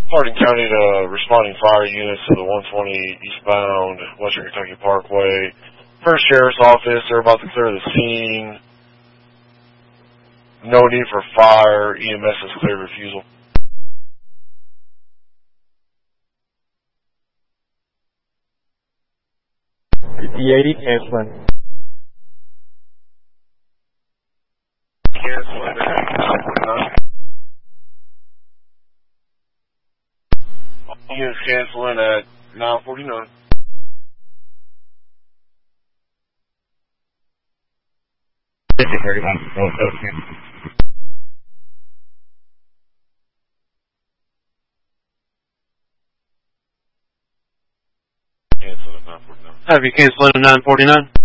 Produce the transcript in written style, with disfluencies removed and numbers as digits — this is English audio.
Hardin County to responding fire units to the 120 eastbound Western Kentucky Parkway. First Sheriff's Office, they're about to clear the scene. No need for fire. EMS has cleared refusal. The 80 canceling. Canceling. Units canceling at 9:49. Cancel at 9:49. Have you canceled at 9:49?